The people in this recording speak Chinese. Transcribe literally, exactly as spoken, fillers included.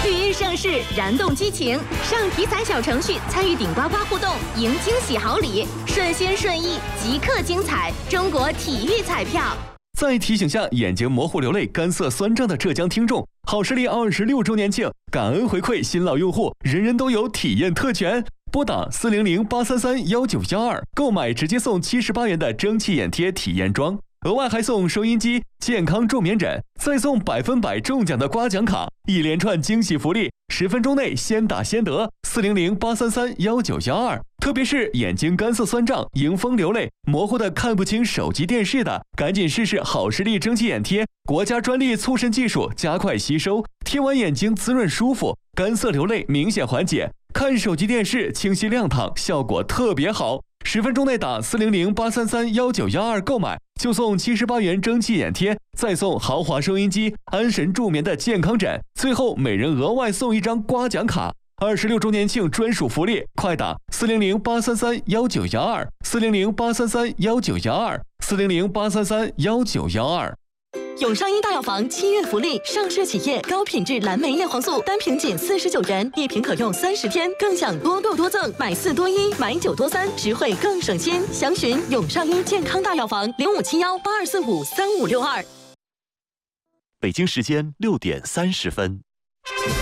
绿茵盛世，燃动激情，上体彩小程序参与顶呱呱互动，赢惊喜好礼，顺心顺意，即刻精彩！中国体育彩票。 再提醒下眼睛模糊流泪、干涩酸胀的浙江听众，好视力二十六周年庆，感恩回馈新老用户，人人都有体验特权。拨打四零零八三三幺九幺二购买，直接送七十八元的蒸汽眼贴体验装，额外还送收音机、健康助眠枕，再送百分百中奖的刮奖卡，一连串惊喜福利，十分钟内先打先得。四零零八三三幺九幺二，特别是眼睛干涩酸胀、迎风流泪、模糊的看不清手机电视的，赶紧试试好视力蒸汽眼贴，国家专利促渗技术，加快吸收，贴完眼睛滋润舒服，干涩流泪明显缓解。看手机电视清晰亮堂，效果特别好。十分钟内打四零零八三三幺九幺二购买，就送七十八元蒸汽眼贴，再送豪华收音机、安神助眠的健康枕，最后每人额外送一张刮奖卡。二十六周年庆专属福利，快打四零零八三三幺九幺二，四零零八三三幺九幺二，四零零八三三幺九幺二。 永上医大药房七月福利，上市企业高品质蓝莓叶黄素单瓶仅四十九元，一瓶可用三十天，更享多购多赠，买四多一，买九多三，实惠更省心。详询永上医健康大药房零五七幺八二四五三五六二。 北京时间六点三十分。